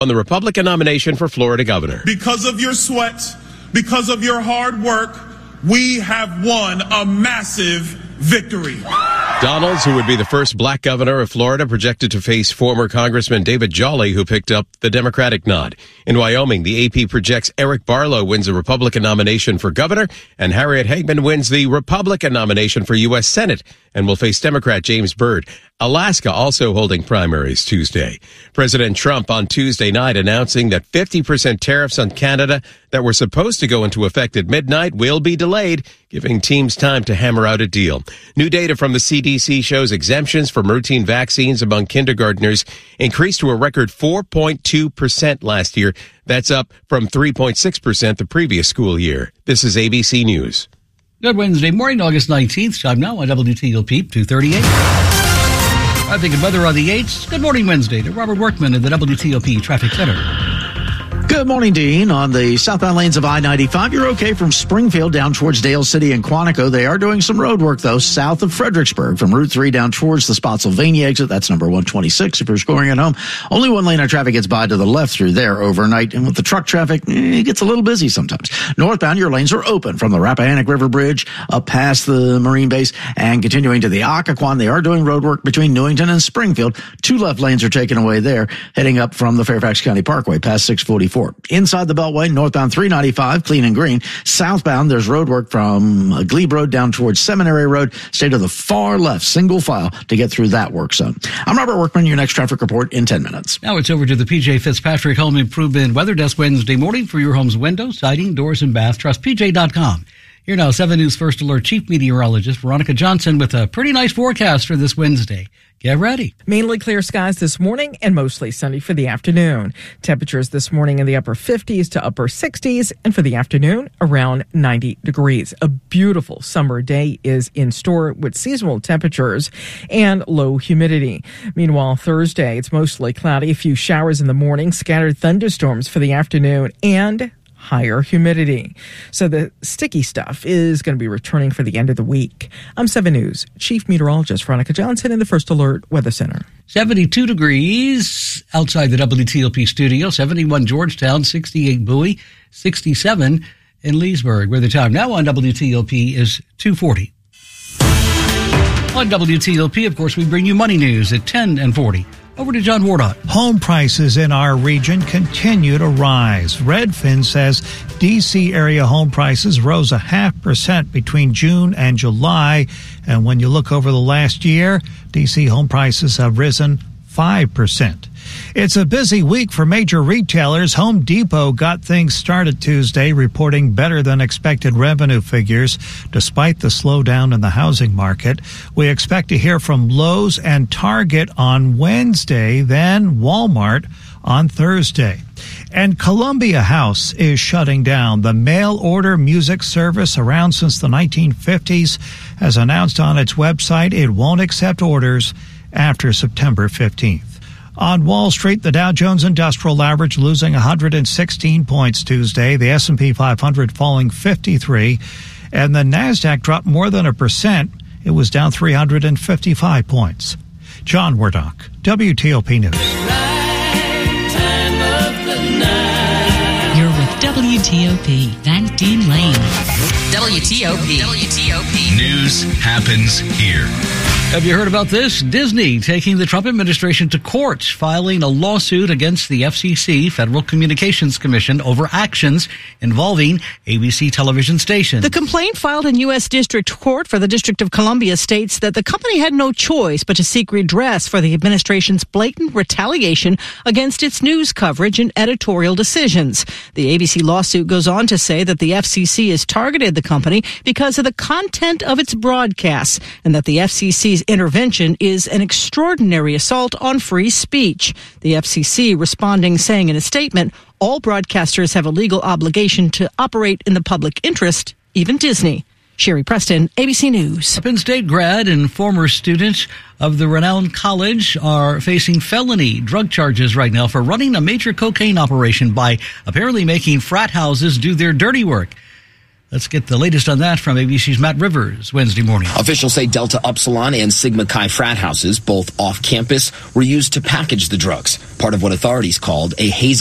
on the Republican nomination for Florida governor. Because of your sweat, because of your hard work, we have won a massive victory. Donalds, who would be the first black governor of Florida, projected to face former Congressman David Jolly, who picked up the Democratic nod. In Wyoming, the AP projects Eric Barlow wins the Republican nomination for governor, and Harriet Hagman wins the Republican nomination for U.S. Senate and will face Democrat James Byrd. Alaska also holding primaries Tuesday. President Trump on Tuesday night announcing that 50% tariffs on Canada that were supposed to go into effect at midnight will be delayed, giving teams time to hammer out a deal. New data from the CDC shows exemptions from routine vaccines among kindergartners increased to a record 4.2% last year. That's up from 3.6% the previous school year. This is ABC News. Good Wednesday morning, August 19th. Time now on WTOP 238. Traffic and weather on the 8th. Good morning, Wednesday, to Robert Workman in the WTOP Traffic Center. Good morning, Dean. On the southbound lanes of I-95, you're okay from Springfield down towards Dale City and Quantico. They are doing some road work, though, south of Fredericksburg from Route 3 down towards the Spotsylvania exit. That's number 126 if you're scoring at home. Only one lane of traffic gets by to the left through there overnight. And with the truck traffic, it gets a little busy sometimes. Northbound, your lanes are open from the Rappahannock River Bridge up past the Marine Base and continuing to the Occoquan. They are doing road work between Newington and Springfield. 2 left lanes are taken away there, heading up from the Fairfax County Parkway past 644. Inside the Beltway, northbound 395, clean and green. Southbound, there's road work from Glebe Road down towards Seminary Road. Stay to the far left, single file, to get through that work zone. I'm Robert Workman, your next traffic report in 10 minutes. Now it's over to the P.J. Fitzpatrick Home Improvement Weather Desk Wednesday morning for your home's windows, siding, doors, and bath. Trust PJ.com. Here now, 7 News First Alert Chief Meteorologist Veronica Johnson with a pretty nice forecast for this Wednesday. Get ready. Mainly clear skies this morning and mostly sunny for the afternoon. Temperatures this morning in the upper 50s to upper 60s, and for the afternoon, around 90 degrees. A beautiful summer day is in store with seasonal temperatures and low humidity. Meanwhile, Thursday, it's mostly cloudy, a few showers in the morning, scattered thunderstorms for the afternoon, and higher humidity. So the sticky stuff is going to be returning for the end of the week. I'm 7 News Chief Meteorologist Veronica Johnson in the First Alert Weather Center. 72 degrees outside the WTOP studio, 71 Georgetown, 68 Bowie, 67 in Leesburg, where the time now on WTOP is 2:40. On WTOP, of course, we bring you money news at 10 and 40. Over to John Wardock. Home prices in our region continue to rise. Redfin says D.C. area home prices rose 0.5% between June and July. And when you look over the last year, D.C. home prices have risen 5%. It's a busy week for major retailers. Home Depot got things started Tuesday, reporting better than expected revenue figures despite the slowdown in the housing market. We expect to hear from Lowe's and Target on Wednesday, then Walmart on Thursday. And Columbia House is shutting down. The mail-order music service, around since the 1950s, has announced on its website it won't accept orders after September 15th. On Wall Street, the Dow Jones Industrial Average losing 116 points Tuesday, the S&P 500 falling 53, and the NASDAQ dropped more than 1%. It was down 355 points. John Wardock, WTOP News. You're with WTOP, Van Dean Lane. WTOP. News happens here. Have you heard about this? Disney taking the Trump administration to court, filing a lawsuit against the FCC, Federal Communications Commission, over actions involving ABC television stations. The complaint filed in U.S. District Court for the District of Columbia states that the company had no choice but to seek redress for the administration's blatant retaliation against its news coverage and editorial decisions. The ABC lawsuit goes on to say that the FCC has targeted the company because of the content of its broadcasts, and that the FCC's intervention is an extraordinary assault on free speech. The FCC responding, saying in a statement, all broadcasters have a legal obligation to operate in the public interest, even Disney. Sherry Preston, ABC News. A Penn State grad and former student of the renowned college are facing felony drug charges right now for running a major cocaine operation by apparently making frat houses do their dirty work. Let's get the latest on that from ABC's Matt Rivers Wednesday morning. Officials say Delta Upsilon and Sigma Chi frat houses, both off campus, were used to package the drugs, part of what authorities called a hazing